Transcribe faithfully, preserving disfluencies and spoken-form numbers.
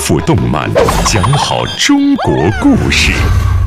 富动漫，讲好中国故事。